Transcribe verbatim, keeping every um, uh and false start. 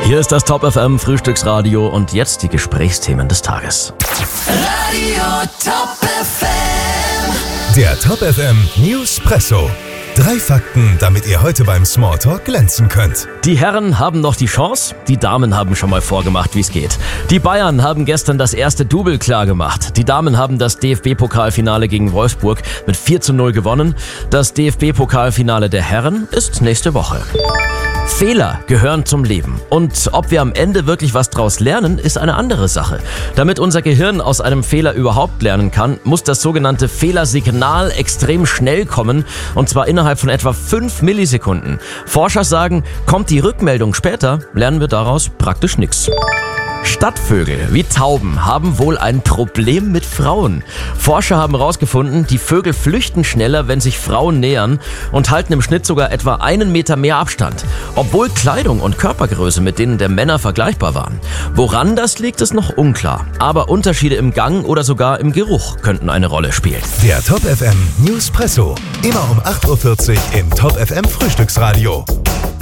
Hier ist das Top F M Frühstücksradio und jetzt die Gesprächsthemen des Tages. Radio Top F M. Der Top F M Newspresso. Drei Fakten, damit ihr heute beim Smalltalk glänzen könnt. Die Herren haben noch die Chance, die Damen haben schon mal vorgemacht, wie es geht. Die Bayern haben gestern das erste Double klar gemacht. Die Damen haben das D F B-Pokalfinale gegen Wolfsburg mit vier zu null gewonnen. Das D F B-Pokalfinale der Herren ist nächste Woche. Fehler gehören zum Leben. Und ob wir am Ende wirklich was draus lernen, ist eine andere Sache. Damit unser Gehirn aus einem Fehler überhaupt lernen kann, muss das sogenannte Fehlersignal extrem schnell kommen, und zwar innerhalb von etwa fünf Millisekunden. Forscher sagen, kommt die Rückmeldung später, lernen wir daraus praktisch nichts. Stadtvögel wie Tauben haben wohl ein Problem mit Frauen. Forscher haben herausgefunden, die Vögel flüchten schneller, wenn sich Frauen nähern, und halten im Schnitt sogar etwa einen Meter mehr Abstand, obwohl Kleidung und Körpergröße mit denen der Männer vergleichbar waren. Woran das liegt, ist noch unklar, aber Unterschiede im Gang oder sogar im Geruch könnten eine Rolle spielen. Der Top F M Newspresso. Immer um acht Uhr vierzig im Top F M Frühstücksradio.